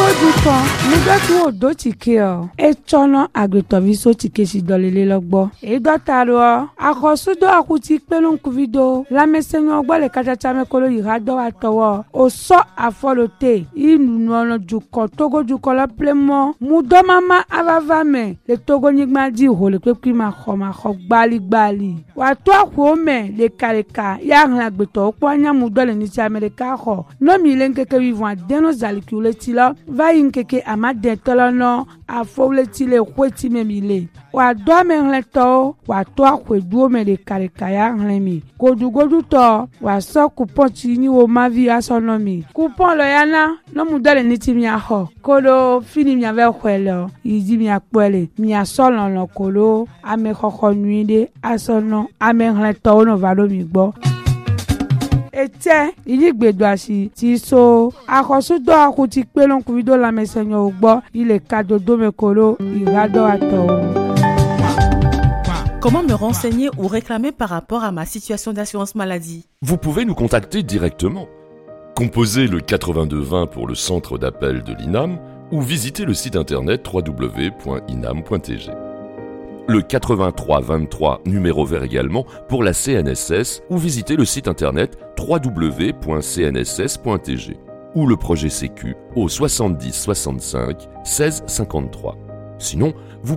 dukan mudatu odo tike o echono agbetoviso tike si dolele logbo edotaro akosudo akuti pelun kuvido lamesenyo ogbo le kachacha mekolo irado atowo oso afolote inu ono dukan togo dukan lo plemo mudomama avavame le togo nigma di ho le pepi ma kho gbali wa to akome le kaleka ya hlan agbeto opo anya mudole ni ti America kho no mi le nkeke vivant deno zalikule ti lo va yinkeke amade tolono afole ti le kweti memile wa do me hleto wa to akwedu me le kaleka ya hlan godu to wa so coupon ti ni wo ma vi asonomi coupon lo yana no mudole ni ti mi aho kolo fini mi ave kwelo yidi mi akpele mi asolon lo kolo ame khokho nuide asono ame hleto no valo mi gbo ete iligbedoasi ti so akosudo akuti pelon kuvido la mesenyo ogbo ile kadodo mekolo irado ato. Comment me renseigner ou réclamer par rapport à ma situation d'assurance maladie? Vous pouvez nous contacter directement. Composez le 8220 pour le centre d'appel de l'INAM ou visitez le site internet www.inam.tg. Le 8323 numéro vert également pour la CNSS ou visitez le site internet www.cnss.tg ou le projet Sécu au 70 65 16 53. Sinon, vous